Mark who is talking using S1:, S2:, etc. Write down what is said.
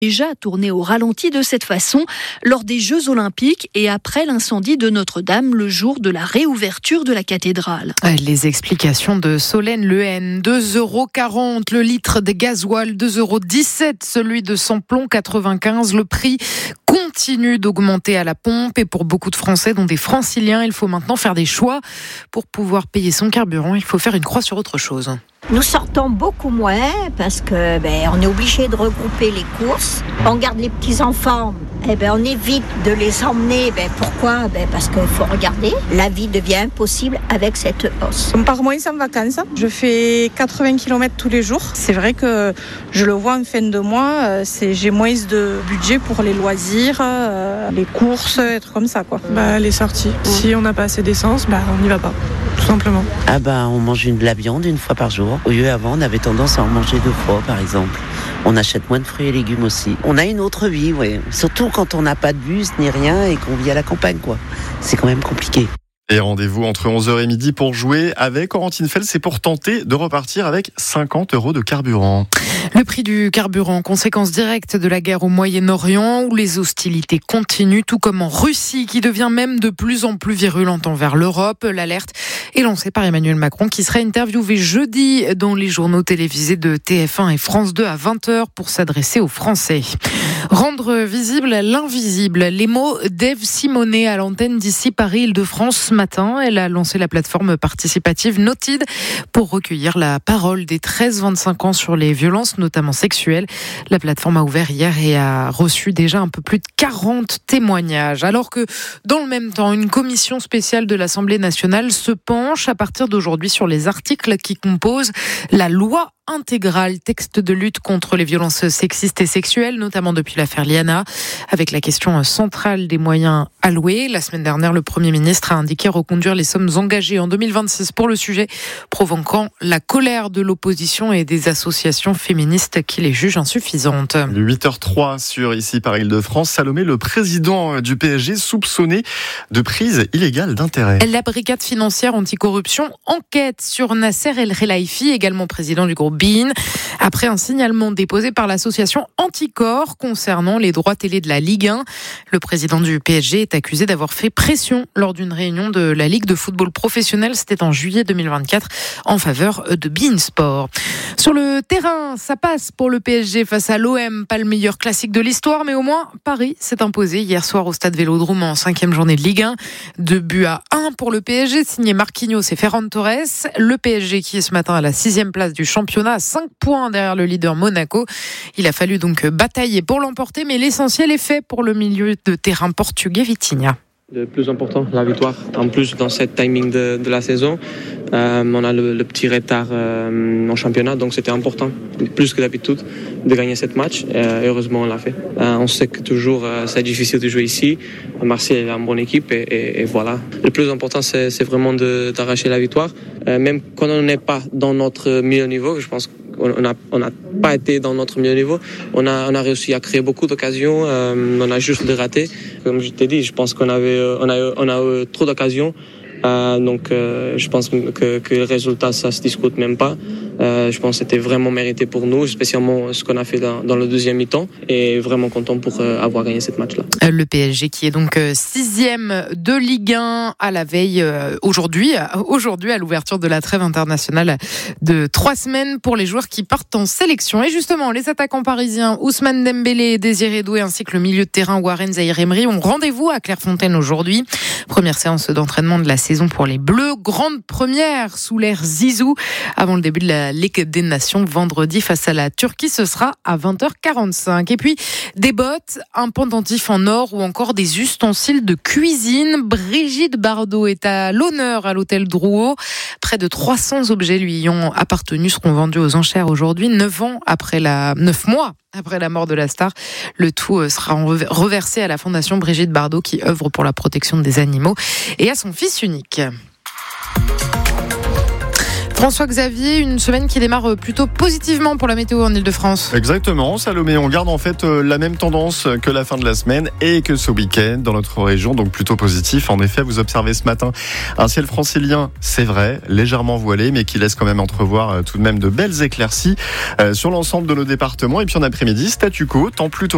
S1: déjà tourné au ralenti de cette façon lors des Jeux Olympiques et après l'incendie de Notre-Dame le jour de la réouverture de la cathédrale.
S2: Les explications de Solène Lehen. 2,40 € le litre de gasoil, 2,17 € celui de samplon 95. Le prix continue d'augmenter à la pompe et pour beaucoup de Français, dont des Franciliens, il faut maintenant faire des choix. Pour pouvoir payer son carburant, il faut faire une croix sur autre chose.
S3: Nous sortons beaucoup moins parce que on est obligé de regrouper les courses. On garde les petits-enfants, on évite de les emmener. Pourquoi ? Parce qu'il faut regarder. La vie devient impossible avec cette hausse.
S4: On part moins en vacances. Je fais 80 km tous les jours. C'est vrai que je le vois en fin de mois, j'ai moins de budget pour les loisirs, les courses, être comme ça, quoi.
S5: Les sorties. Si on n'a pas assez d'essence, on n'y va pas. Tout simplement.
S6: On mange de la viande une fois par jour. Au lieu avant, on avait tendance à en manger 2 fois, par exemple. On achète moins de fruits et légumes aussi. On a une autre vie, ouais. Surtout quand on n'a pas de bus ni rien et qu'on vit à la campagne, quoi. C'est quand même compliqué.
S7: Et rendez-vous entre 11h et midi pour jouer avec Corentine Fels. C'est pour tenter de repartir avec 50 € de carburant.
S2: Le prix du carburant, conséquence directe de la guerre au Moyen-Orient où les hostilités continuent, tout comme en Russie qui devient même de plus en plus virulente envers l'Europe. L'alerte est lancée par Emmanuel Macron qui sera interviewé jeudi dans les journaux télévisés de TF1 et France 2 à 20h pour s'adresser aux Français. Rendre visible l'invisible. Les mots d'Ève Simonet à l'antenne d'ici Paris-Île-de-France ce matin. Elle a lancé la plateforme participative Notid pour recueillir la parole des 13-25 ans sur les violences, notamment sexuelles. La plateforme a ouvert hier et a reçu déjà un peu plus de 40 témoignages. Alors que, dans le même temps, une commission spéciale de l'Assemblée nationale se penche à partir d'aujourd'hui sur les articles qui composent la loi intégrale, texte de lutte contre les violences sexistes et sexuelles, notamment depuis l'affaire Liana, avec la question centrale des moyens alloués. La semaine dernière, le Premier ministre a indiqué reconduire les sommes engagées en 2026 pour le sujet, provoquant la colère de l'opposition et des associations féministes qui les jugent insuffisantes.
S7: 8h03 sur ici par Île-de-France. Salomé, le président du PSG, soupçonné de prise illégale d'intérêt.
S2: La brigade financière anticorruption enquête sur Nasser El Khelaifi, également président du groupe BeIN, après un signalement déposé par l'association Anticor concernant les droits télé de la Ligue 1. Le président du PSG est accusé d'avoir fait pression lors d'une réunion de la Ligue de football professionnel, c'était en juillet 2024, en faveur de BeIN Sport. Sur le terrain, ça passe pour le PSG face à l'OM, pas le meilleur classique de l'histoire, mais au moins Paris s'est imposé hier soir au stade Vélodrome en 5e journée de Ligue 1. 2-1 pour le PSG, signé Marquinhos et Ferran Torres. Le PSG qui est ce matin à la 6e place du championnat, à 5 points derrière le leader Monaco. Il a fallu donc batailler pour l'emporter, mais l'essentiel est fait pour le milieu de terrain portugais Vitinha.
S8: Le plus important, la victoire. En plus, dans cette timing de la saison, on a le petit retard en championnat, donc c'était important, plus que d'habitude, de gagner ce match. Heureusement, on l'a fait. On sait que toujours c'est difficile de jouer ici. Marseille est une bonne équipe et voilà. Le plus important, c'est vraiment d'arracher la victoire. Même quand on n'est pas dans notre meilleur niveau, je pense qu'on n'a pas été dans notre meilleur niveau. On a réussi à créer beaucoup d'occasions. On a juste de rater. Comme je t'ai dit, je pense qu'on a eu trop d'occasions. Donc je pense que le résultat, ça se discute même pas. Je pense que c'était vraiment mérité pour nous, spécialement ce qu'on a fait dans le deuxième mi-temps, et vraiment content pour avoir gagné cette match-là.
S2: Le PSG qui est donc 6e de Ligue 1 à la veille aujourd'hui à l'ouverture de la trêve internationale de 3 semaines pour les joueurs qui partent en sélection. Et justement, les attaquants parisiens Ousmane Dembélé et Désiré Doué ainsi que le milieu de terrain Warren Zaïre-Emery ont rendez-vous à Clairefontaine aujourd'hui. Première séance d'entraînement de la saison pour les Bleus. Grande première sous l'ère Zizou avant le début de la Ligue des Nations vendredi face à la Turquie. Ce sera à 20h45. Et puis des bottes, un pendentif en or ou encore des ustensiles de cuisine. Brigitte Bardot est à l'honneur à l'hôtel Drouot. Près de 300 objets lui ayant appartenu seront vendus aux enchères aujourd'hui, 9 mois après la mort de la star. Le tout sera reversé à la Fondation Brigitte Bardot qui œuvre pour la protection des animaux et à son fils unique. François Xavier, une semaine qui démarre plutôt positivement pour la météo en Ile-de-France.
S7: Exactement, Salomé. On garde en fait la même tendance que la fin de la semaine et que ce week-end dans notre région, donc plutôt positif. En effet, vous observez ce matin un ciel francilien, c'est vrai, légèrement voilé, mais qui laisse quand même entrevoir tout de même de belles éclaircies sur l'ensemble de nos départements. Et puis en après-midi, statu quo, temps plutôt